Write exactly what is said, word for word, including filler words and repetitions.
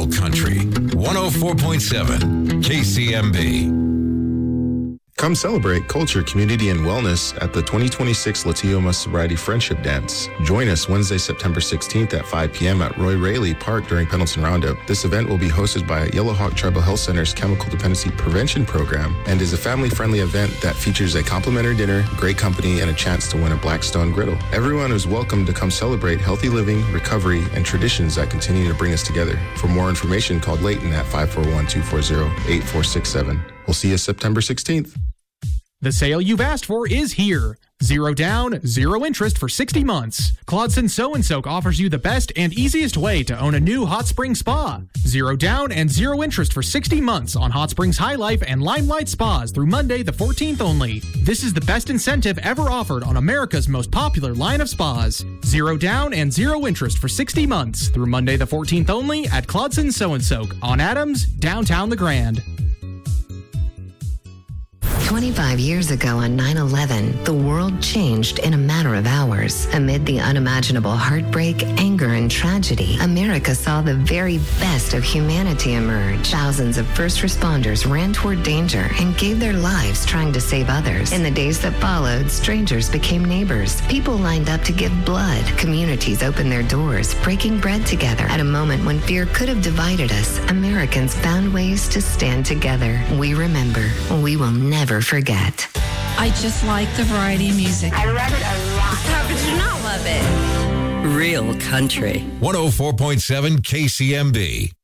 Real Country, one oh four point seven K C M B. Come celebrate culture, community, and wellness at the twenty twenty-six Latioma Sobriety Friendship Dance. Join us Wednesday, September sixteenth at five p.m. at Roy Rayleigh Park during Pendleton Roundup. This event will be hosted by Yellowhawk Tribal Health Center's Chemical Dependency Prevention Program and is a family-friendly event that features a complimentary dinner, great company, and a chance to win a Blackstone griddle. Everyone is welcome to come celebrate healthy living, recovery, and traditions that continue to bring us together. For more information, call Leighton at five four one, two four zero, eight four six seven. We'll see you September sixteenth. The sale you've asked for is here. Zero down, zero interest for sixty months. Claudson Sew and Soak offers you the best and easiest way to own a new hot spring spa. Zero down and zero interest for sixty months on Hot Springs High Life and Limelight Spas through Monday the fourteenth only. This is the best incentive ever offered on America's most popular line of spas. Zero down and zero interest for sixty months through Monday the fourteenth only at Claudson Sew and Soak on Adams, downtown The Grand. twenty-five years ago on nine eleven, the world changed in a matter of hours. Amid the unimaginable heartbreak, anger, and tragedy, America saw the very best of humanity emerge. Thousands of first responders ran toward danger and gave their lives trying to save others. In the days that followed, strangers became neighbors. People lined up to give blood. Communities opened their doors, breaking bread together. At a moment when fear could have divided us, Americans found ways to stand together. We remember. We will never forget. I just like the variety of music. I love it a lot. How could you not love it? Real Country. one oh four point seven K C M B.